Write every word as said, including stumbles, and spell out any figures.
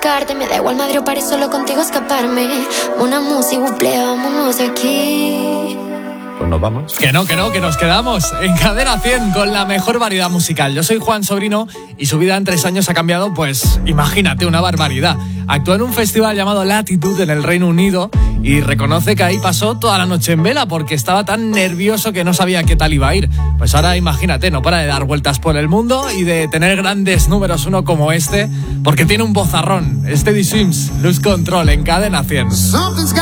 Me da igual Madrid o París, solo contigo escaparme. Una música, buple, vámonos de aquí. Pues nos vamos. Que no, que no, que nos quedamos en Cadena cien con la mejor variedad musical. Yo soy Juan Sobrino y su vida en tres años ha cambiado, pues imagínate, una barbaridad. Actuó en un festival llamado Latitude en el Reino Unido y reconoce que ahí pasó toda la noche en vela porque estaba tan nervioso que no sabía qué tal iba a ir. Pues ahora imagínate, no para de dar vueltas por el mundo y de tener grandes números uno como este, porque tiene un vozarrón. Steady Sims, Lose Control en Cadena cien.